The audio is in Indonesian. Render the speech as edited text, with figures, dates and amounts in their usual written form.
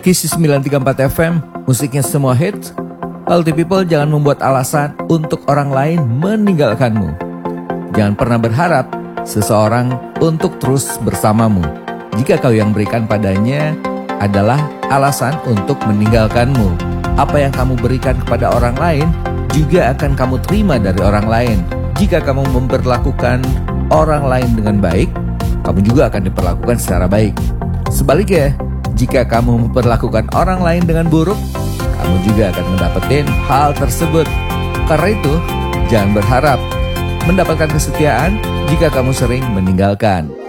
Kisi 934 FM, musiknya semua hits. Healthy people, jangan membuat alasan untuk orang lain meninggalkanmu. Jangan pernah berharap seseorang untuk terus bersamamu jika kau yang berikan padanya adalah alasan untuk meninggalkanmu. Apa yang kamu berikan kepada orang lain juga akan kamu terima dari orang lain. Jika kamu memperlakukan orang lain dengan baik, kamu juga akan diperlakukan secara baik. Sebaliknya, jika kamu memperlakukan orang lain dengan buruk, kamu juga akan mendapatkan hal tersebut. Karena itu, jangan berharap mendapatkan kesetiaan jika kamu sering meninggalkan.